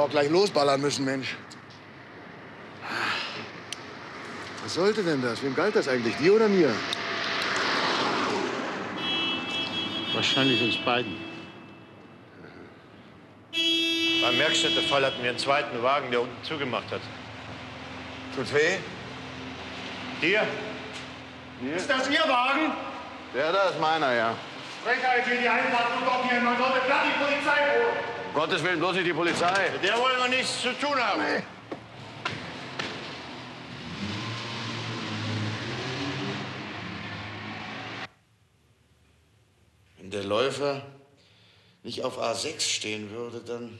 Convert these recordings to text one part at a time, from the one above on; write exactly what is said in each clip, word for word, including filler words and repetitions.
auch gleich losballern müssen, Mensch. Was sollte denn das? Wem galt das eigentlich? Dir oder mir? Wahrscheinlich uns beiden. Beim Merkstädter-Fall hatten wir einen zweiten Wagen, der unten zugemacht hat. Tut's weh? Dir? Hier? Ist das Ihr Wagen? Der da ist meiner, ja. Frechheit, hier die Einfahrt und doch hier. Man sollte glatt die Polizei holen. Um Gottes Willen, bloß nicht die Polizei. Mit der wollen wir nichts zu tun haben. Nee. Wenn der Läufer nicht auf A sechs stehen würde, dann...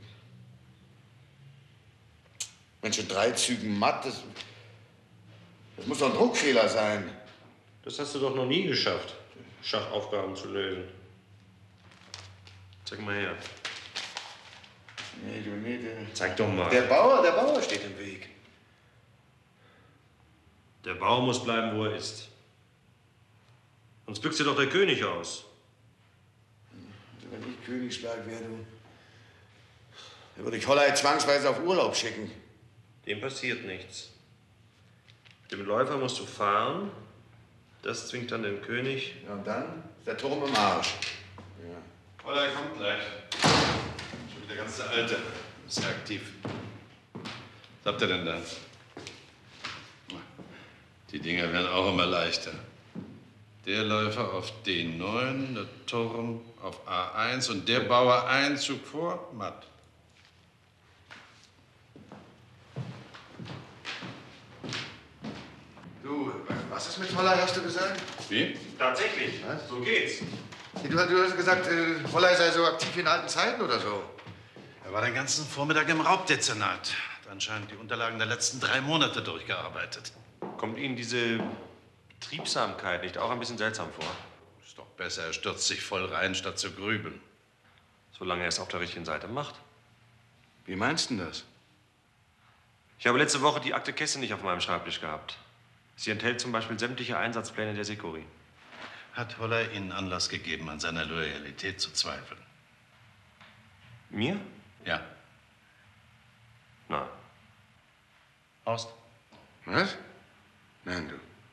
Mensch, in drei Zügen matt, das, das muss doch ein Druckfehler sein. Das hast du doch noch nie geschafft, Schachaufgaben zu lösen. Zeig mal her. Nee, du, nee, der... Zeig doch mal. Der Bauer, der Bauer steht im Weg. Der Bauer muss bleiben, wo er ist. Sonst büchst dir doch der König aus. Wenn ich Königsberg wäre, dann würde ich Holley zwangsweise auf Urlaub schicken. Dem passiert nichts. Mit dem Läufer musst du fahren. Das zwingt dann den König. Ja, und dann ist der Turm im Arsch. Ja. Holley kommt gleich. Schon wieder ganz der Alte. Ist ja aktiv. Was habt ihr denn da? Die Dinger werden auch immer leichter. Der Läufer auf D neun, der Turm auf A eins und der Bauer einen Zug vor, matt. Du, was ist mit Holley, hast du gesagt? Wie? Tatsächlich. Was? So geht's. Du, du hast gesagt, äh, Holley sei so aktiv wie in alten Zeiten oder so. Er war den ganzen Vormittag im Raubdezernat. Hat anscheinend die Unterlagen der letzten drei Monate durchgearbeitet. Kommt Ihnen diese Betriebsamkeit nicht auch ein bisschen seltsam vor? Ist doch besser, er stürzt sich voll rein, statt zu grübeln. Solange er es auf der richtigen Seite macht. Wie meinst du denn das? Ich habe letzte Woche die Akte Kesse nicht auf meinem Schreibtisch gehabt. Sie enthält zum Beispiel sämtliche Einsatzpläne der Sekurie. Hat Holley Ihnen Anlass gegeben, an seiner Loyalität zu zweifeln? Mir? Ja. Nein. Horst? Was? Nein, du.